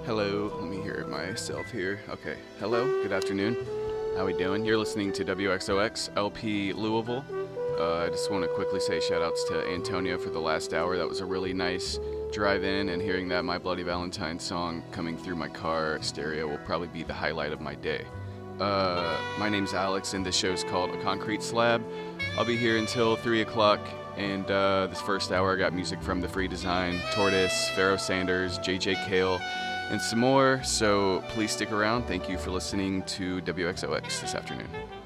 Hello, let me hear myself here. Okay, hello, good afternoon. How we doing? You're listening to WXOX LP Louisville. I just want to quickly say shout outs to Antonio for the last hour. That was a really nice drive in, and hearing that My Bloody Valentine song coming through my car stereo will probably be the highlight of my day. My name's Alex, and this show's called A Concrete Slab. I'll be here until 3 o'clock, and this first hour I got music from The Free Design, Tortoise, Pharoah Sanders, JJ Cale, and some more, so please stick around. Thank you for listening to WXOX this afternoon.